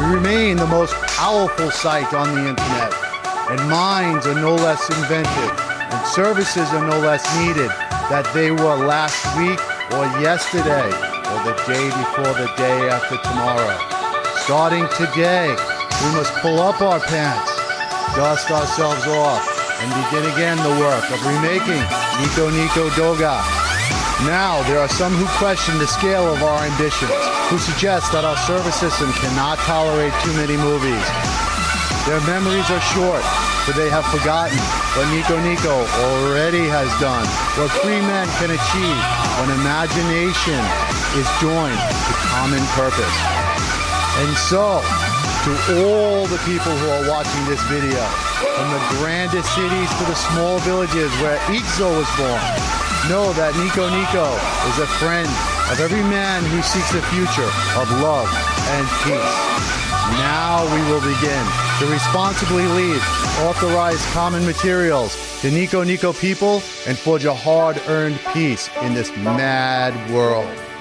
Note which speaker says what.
Speaker 1: We remain the most powerful site on the internet, and minds are no less inventive, and services are no less needed that they were last week or yesterday or the day before the day after tomorrow. Starting today, we must pull up our pants, dust ourselves off, and begin again the work of remaking Nico Nico Douga. Now, there are some who question the scale of our ambitions, who suggest that our service system cannot tolerate too many movies. Their memories are short, for they have forgotten what Nico Nico already has done, what free men can achieve when imagination is joined to common purpose. And so, to all the people who are watching this video, from the grandest cities to the small villages where Ikzo was born, know that Nico Nico is a friend of every man who seeks a future of love and peace. Now we will begin to responsibly leave authorized common materials to Nico Nico people and forge a hard-earned peace in this mad world.